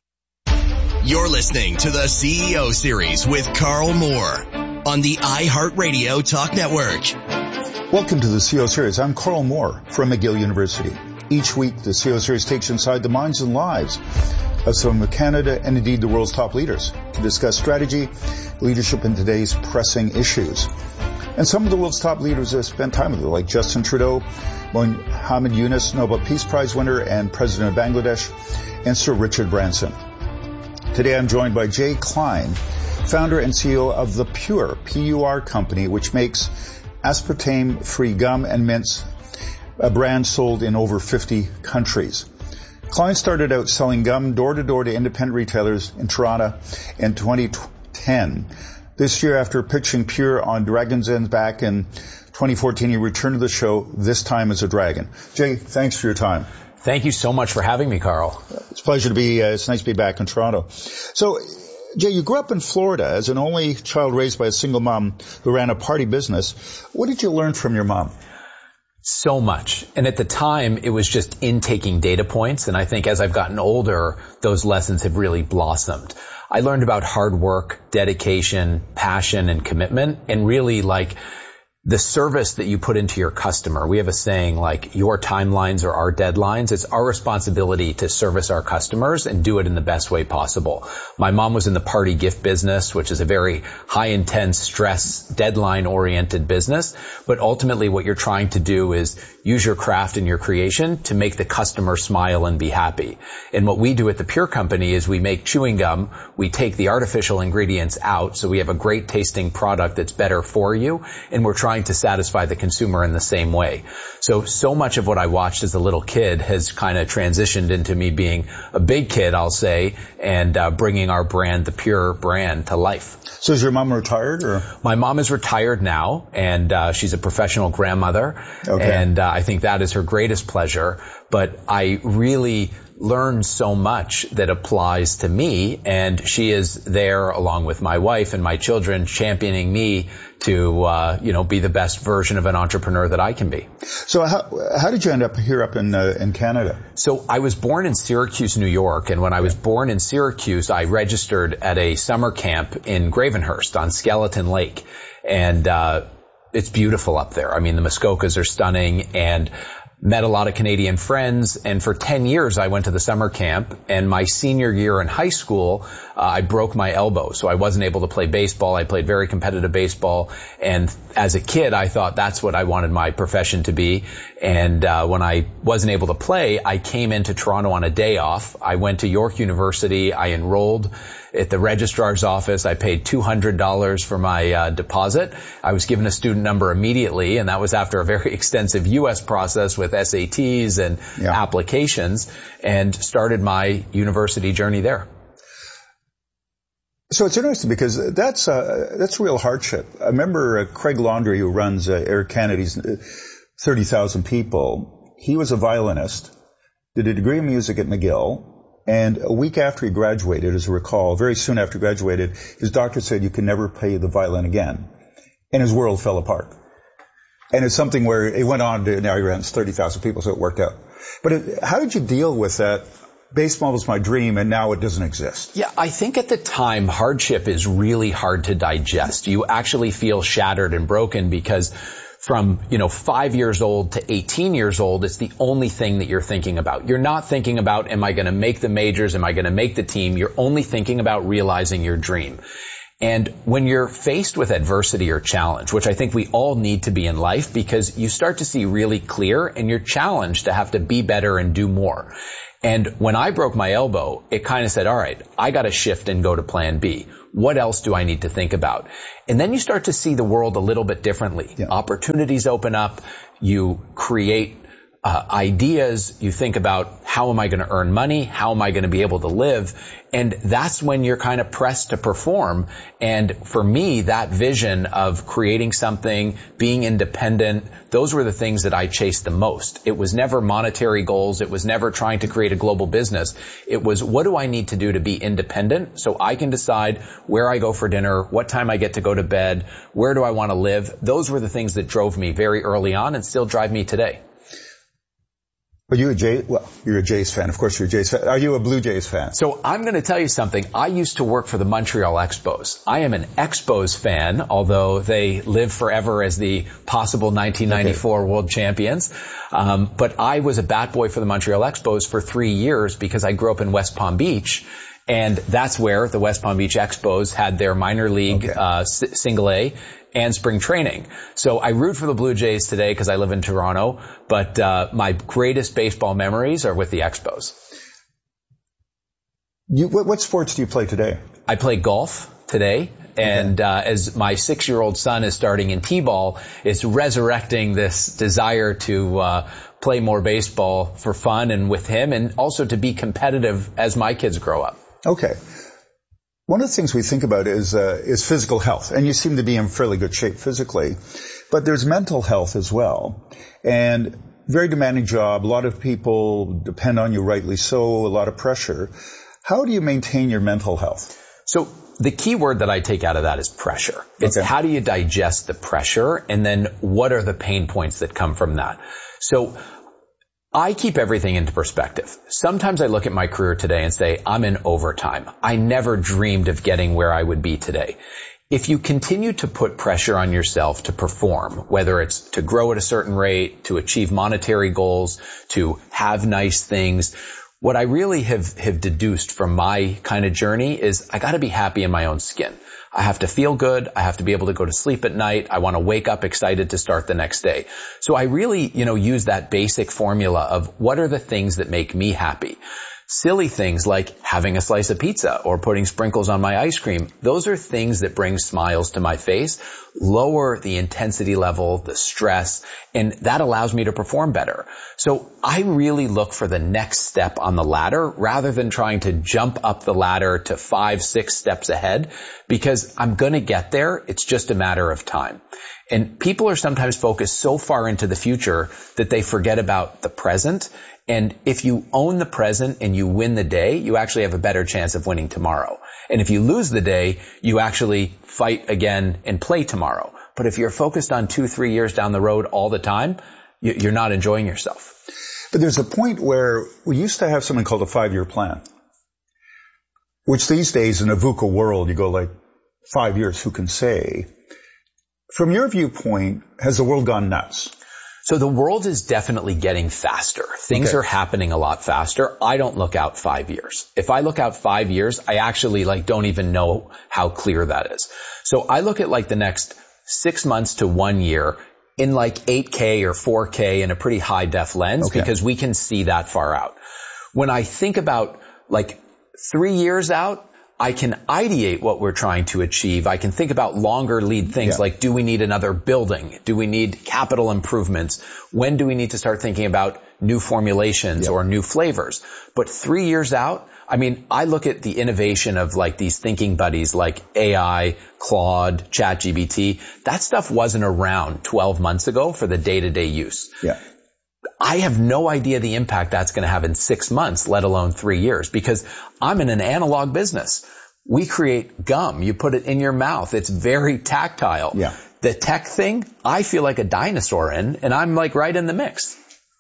[SPEAKER 5] You're listening to the C E O Series with Carl Moore on the iHeartRadio Talk Network.
[SPEAKER 3] Welcome to the C E O Series. I'm Carl Moore from McGill University. Each week, the C E O Series takes you inside the minds and lives of some of Canada and indeed the world's top leaders to discuss strategy, leadership in today's pressing issues. And some of the world's top leaders have spent time with it, like Justin Trudeau, Mohammed Yunus, Nobel Peace Prize winner and President of Bangladesh, and Sir Richard Branson. Today I'm joined by Jay Klein, founder and C E O of The Pure, P U R company, which makes aspartame-free gum and mints, a brand sold in over fifty countries. Klein started out selling gum door-to-door to independent retailers in Toronto in twenty ten. This year, after pitching Pure on Dragon's Den back in twenty fourteen, he returned to the show, this time as a dragon. Jay, thanks for your time.
[SPEAKER 4] Thank you so much for having me, Carl.
[SPEAKER 3] It's a pleasure to be, uh, it's nice to be back in Toronto. So, Jay, you grew up in Florida as an only child raised by a single mom who ran a party business. What did you learn from your mom?
[SPEAKER 4] So much. And at the time, it was just intaking data points. And I think as I've gotten older, those lessons have really blossomed. I learned about hard work, dedication, passion, and commitment, and really like the service that you put into your customer. We have a saying like, your timelines are our deadlines. It's our responsibility to service our customers and do it in the best way possible. My mom was in the party gift business, which is a very high intense, stress, deadline oriented business. But ultimately what you're trying to do is use your craft and your creation to make the customer smile and be happy. And what we do at the Pure Company is we make chewing gum. We take the artificial ingredients out. So we have a great tasting product that's better for you. And we're trying to satisfy the consumer in the same way. So, so much of what I watched as a little kid has kind of transitioned into me being a big kid, I'll say, and uh, bringing our brand, the Pure brand, to life.
[SPEAKER 3] So is your mom retired, or?
[SPEAKER 4] My mom is retired now, and uh, she's a professional grandmother. Okay. And uh, I think that is her greatest pleasure. But I really learned so much that applies to me, and she is there along with my wife and my children championing me to, uh, you know, be the best version of an entrepreneur that I can be.
[SPEAKER 3] So how, how did you end up here up in, uh, in Canada?
[SPEAKER 4] So I was born in Syracuse, New York, and when I was born in Syracuse, I registered at a summer camp in Gravenhurst on Skeleton Lake. And, uh, it's beautiful up there. I mean, the Muskokas are stunning, and met a lot of Canadian friends, and for ten years I went to the summer camp, and my senior year in high school, uh, I broke my elbow, so I wasn't able to play baseball. I played very competitive baseball, and as a kid I thought that's what I wanted my profession to be, and uh, when I wasn't able to play, I came into Toronto on a day off. I went to York University, I enrolled At the registrar's office, I paid two hundred dollars for my uh, deposit. I was given a student number immediately, and that was after a very extensive U S process with S A Ts and yeah. applications, and started my university journey there.
[SPEAKER 3] So it's interesting because that's uh, that's real hardship. I remember uh, Craig Laundrie, who runs uh, Air Canada's thirty thousand people. He was a violinist, did a degree in music at McGill, and a week after he graduated, as I recall, very soon after he graduated, his doctor said you can never play the violin again. And his world fell apart. And it's something where it went on to, now he runs thirty thousand people, so it worked out. But it, how did you deal with that? Baseball was my dream, and now it doesn't exist.
[SPEAKER 4] Yeah, I think at the time, hardship is really hard to digest. You actually feel shattered and broken because from, you know, five years old to eighteen years old, it's the only thing that you're thinking about. You're not thinking about, am I going to make the majors? Am I going to make the team? You're only thinking about realizing your dream. And when you're faced with adversity or challenge, which I think we all need to be in life, because you start to see really clear and you're challenged to have to be better and do more. And when I broke my elbow, it kind of said, all right, I got to shift and go to plan B. What else do I need to think about? And then you start to see the world a little bit differently. Yeah. Opportunities open up. You create uh, ideas. You think about, how am I going to earn money? How am I going to be able to live? And that's when you're kind of pressed to perform. And for me, that vision of creating something, being independent, those were the things that I chased the most. It was never monetary goals. It was never trying to create a global business. It was, what do I need to do to be independent so I can decide where I go for dinner, what time I get to go to bed, where do I want to live? Those were the things that drove me very early on and still drive me today.
[SPEAKER 3] Are you a Jays? Well, you're a Jays fan. Of course you're a Jays fan. Are you a Blue Jays fan?
[SPEAKER 4] So I'm going to tell you something. I used to work for the Montreal Expos. I am an Expos fan, although they live forever as the possible nineteen ninety-four okay. world champions. Um, but I was a bat boy for the Montreal Expos for three years because I grew up in West Palm Beach. And that's where the West Palm Beach Expos had their minor league okay. uh, s- single A and spring training. So I root for the Blue Jays today because I live in Toronto, but uh my greatest baseball memories are with the Expos.
[SPEAKER 3] You, what, what sports do you play today?
[SPEAKER 4] I play golf today. And okay. uh as my six-year-old son is starting in T-ball, it's resurrecting this desire to uh play more baseball for fun and with him, and also to be competitive as my kids grow up.
[SPEAKER 3] Okay. One of the things we think about is uh, is physical health, and you seem to be in fairly good shape physically, but there's mental health as well, and very demanding job. A lot of people depend on you, rightly so. A lot of pressure. How do you maintain your mental health?
[SPEAKER 4] So the key word that I take out of that is pressure. It's okay. How do you digest the pressure, and then what are the pain points that come from that? So I keep everything into perspective. Sometimes I look at my career today and say, I'm in overtime. I never dreamed of getting where I would be today. If you continue to put pressure on yourself to perform, whether it's to grow at a certain rate, to achieve monetary goals, to have nice things, what I really have, have deduced from my kind of journey is I got to be happy in my own skin. I have to feel good. I have to be able to go to sleep at night. I want to wake up excited to start the next day. So I really, you know, use that basic formula of what are the things that make me happy. Silly things like having a slice of pizza or putting sprinkles on my ice cream. Those are things that bring smiles to my face, lower the intensity level, the stress, and that allows me to perform better. So I really look for the next step on the ladder rather than trying to jump up the ladder to five, six steps ahead, because I'm going to get there. It's just a matter of time. And people are sometimes focused so far into the future that they forget about the present. And if you own the present and you win the day, you actually have a better chance of winning tomorrow. And if you lose the day, you actually fight again and play tomorrow. But if you're focused on two, three years down the road all the time, you're not enjoying yourself.
[SPEAKER 3] But there's a point where we used to have something called a five-year plan, which these days in a VUCA world, you go like five years, who can say? From your viewpoint, has the world gone nuts?
[SPEAKER 4] So the world is definitely getting faster. Things okay. are happening a lot faster. I don't look out five years. If I look out five years, I actually like don't even know how clear that is. So I look at like the next six months to one year in like eight K or four K in a pretty high def lens okay. because we can see that far out. When I think about like three years out, I can ideate what we're trying to achieve. I can think about longer lead things yeah. like, do we need another building? Do we need capital improvements? When do we need to start thinking about new formulations yeah. or new flavors? But three years out, I mean, I look at the innovation of like these thinking buddies like A I, Claude, ChatGPT. That stuff wasn't around twelve months ago for the day-to-day use.
[SPEAKER 3] Yeah.
[SPEAKER 4] I have no idea the impact that's going to have in six months, let alone three years, because I'm in an analog business. We create gum. You put it in your mouth. It's very tactile.
[SPEAKER 3] Yeah.
[SPEAKER 4] The tech thing, I feel like a dinosaur in, and I'm like right in the mix.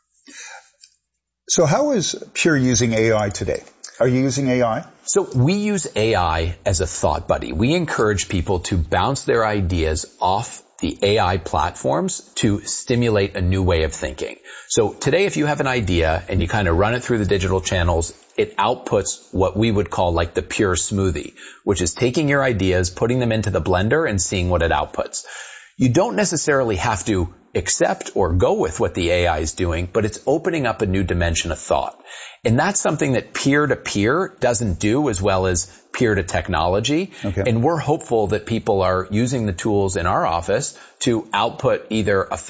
[SPEAKER 3] So how is Pure using A I today? Are you using A I?
[SPEAKER 4] So we use A I as a thought buddy. We encourage people to bounce their ideas off the A I platforms to stimulate a new way of thinking. So today, if you have an idea and you kind of run it through the digital channels, it outputs what we would call like the pure smoothie, which is taking your ideas, putting them into the blender and seeing what it outputs. You don't necessarily have to accept or go with what the A I is doing, but it's opening up a new dimension of thought. And that's something that peer-to-peer doesn't do as well as peer-to-technology.
[SPEAKER 3] Okay.
[SPEAKER 4] And we're hopeful that people are using the tools in our office to output either a